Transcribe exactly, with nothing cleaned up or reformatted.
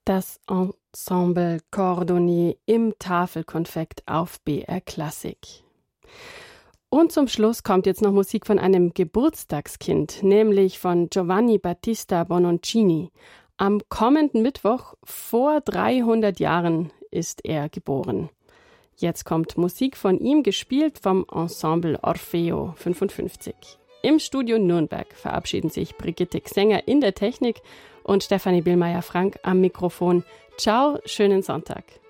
Das Ensemble Cordonnier im Tafelkonfekt auf B R Klassik. Und zum Schluss kommt jetzt noch Musik von einem Geburtstagskind, nämlich von Giovanni Battista Bononcini. Am kommenden Mittwoch vor dreihundert Jahren ist er geboren. Jetzt kommt Musik von ihm, gespielt vom Ensemble Orfeo fünfundfünfzig. Im Studio Nürnberg verabschieden sich Brigitte Xenger in der Technik und Stefanie Billmeier-Frank am Mikrofon. Ciao, schönen Sonntag.